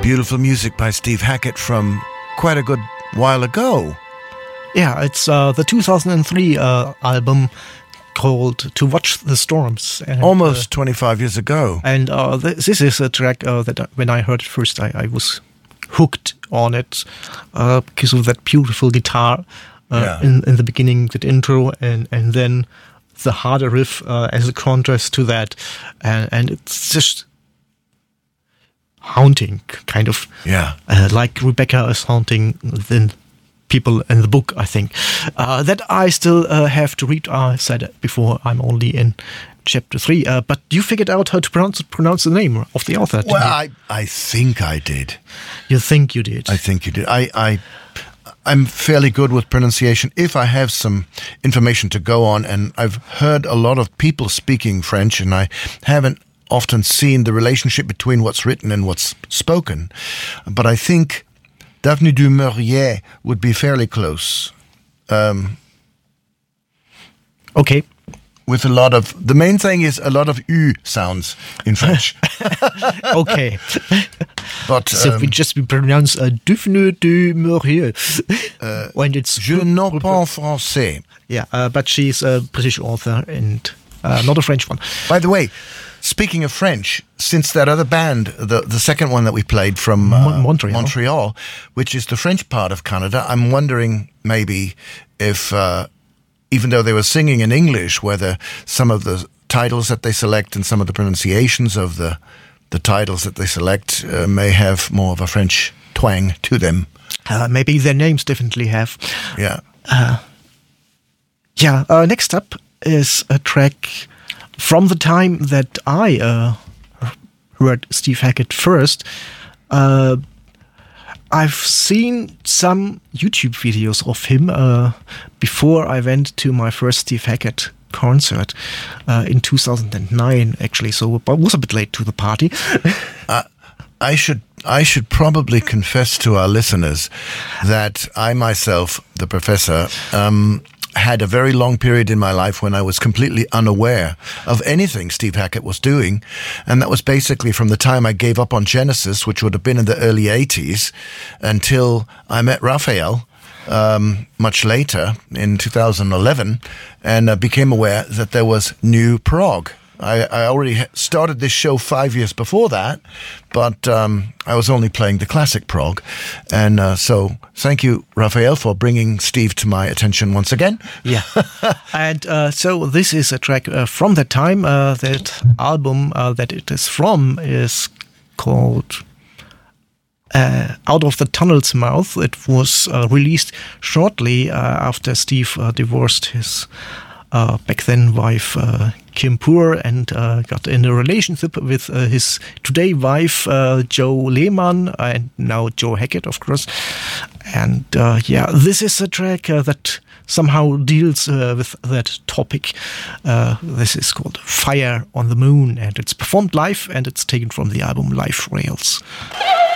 Beautiful music by Steve Hackett from quite a good while ago. Yeah, it's the 2003 album called To Watch the Storms. And, almost 25 years ago. And this is a track that when I heard it first, I was hooked on it because of that beautiful guitar in the beginning, that intro, and then the harder riff as a contrast to that. And it's just haunting, kind of. Yeah. Like Rebecca is haunting the people in the book, I think. That I still have to read. I said it before, I'm only in chapter 3. But you figured out how to pronounce the name of the author. Well, I think I did. You think you did? I think you did. I'm fairly good with pronunciation if I have some information to go on, and I've heard a lot of people speaking French, and I haven't often seen the relationship between what's written and what's spoken. But I think Daphne du Maurier would be fairly close. Okay. With a lot of... The main thing is a lot of U sounds in French. Okay. But so we pronounce Daphne du Maurier. When it's... Je n'en pas français. Yeah, but she's a British author and not a French one. By the way, speaking of French, since that other band, the second one that we played from Montreal, which is the French part of Canada, I'm wondering maybe if, even though they were singing in English, whether some of the titles that they select and some of the pronunciations of the titles that they select may have more of a French twang to them. Maybe their names definitely have. Yeah. Next up is a track from the time that I heard Steve Hackett first. I've seen some YouTube videos of him before I went to my first Steve Hackett concert in 2009, actually, so I was a bit late to the party. I should probably confess to our listeners that I myself, the professor, had a very long period in my life when I was completely unaware of anything Steve Hackett was doing. And that was basically from the time I gave up on Genesis, which would have been in the early 80s, until I met Raphael much later in 2011 and became aware that there was new prog. I already started this show 5 years before that, but I was only playing the classic prog. And so thank you, Raphael, for bringing Steve to my attention once again. Yeah. And so this is a track from that time. That album that it is from is called Out of the Tunnel's Mouth. It was released shortly after Steve divorced his back then wife Kim Poor and got in a relationship with his today wife Joe Lehman and now Joe Hackett, of course. And this is a track that somehow deals with that topic. This is called Fire on the Moon, and it's performed live and it's taken from the album Live Rails.